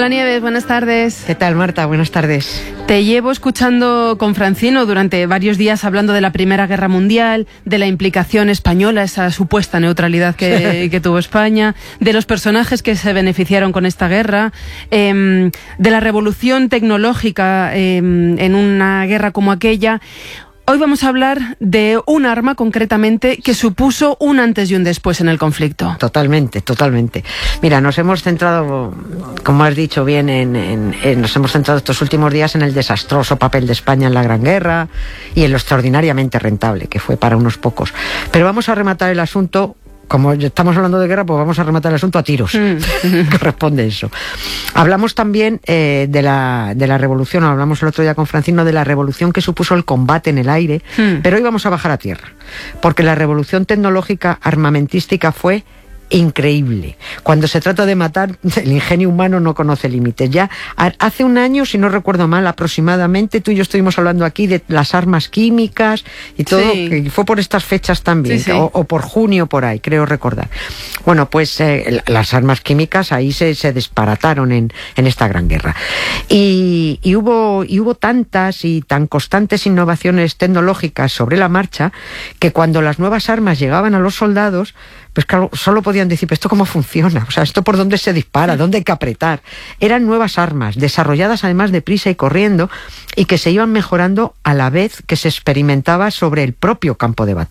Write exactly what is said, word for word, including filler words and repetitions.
Hola Nieves, buenas tardes. ¿Qué tal, Marta? Buenas tardes. Te llevo escuchando con Francino durante varios días hablando de la Primera Guerra Mundial, de la implicación española, esa supuesta neutralidad que, que tuvo España, de los personajes que se beneficiaron con esta guerra, eh, de la revolución tecnológica eh, en una guerra como aquella. Hoy vamos a hablar de un arma concretamente que supuso un antes y un después en el conflicto. Totalmente, totalmente. Mira, nos hemos centrado, como has dicho bien, en, en, en, nos hemos centrado estos últimos días en el desastroso papel de España en la Gran Guerra y en lo extraordinariamente rentable que fue para unos pocos. Pero vamos a rematar el asunto. Como estamos hablando de guerra, pues vamos a rematar el asunto a tiros. Mm. Corresponde eso. Hablamos también eh, de, la, de la revolución, hablamos el otro día con Francino, de la revolución que supuso el combate en el aire, mm. pero hoy vamos a bajar a tierra, porque la revolución tecnológica armamentística fue increíble. Cuando se trata de matar, el ingenio humano no conoce límites. Ya hace un año, si no recuerdo mal, aproximadamente, tú y yo estuvimos hablando aquí de las armas químicas y todo, sí. que fue por estas fechas también, sí, sí. O, o por junio, por ahí, creo recordar. Bueno, pues eh, las armas químicas ahí se, se disparataron en, en esta gran guerra. Y, y, hubo, y hubo tantas y tan constantes innovaciones tecnológicas sobre la marcha que cuando las nuevas armas llegaban a los soldados, pues claro, solo podían decir, ¿esto cómo funciona? O sea, ¿esto por dónde se dispara? ¿Dónde hay que apretar? Eran nuevas armas, desarrolladas además deprisa y corriendo, y que se iban mejorando a la vez que se experimentaba sobre el propio campo de batalla.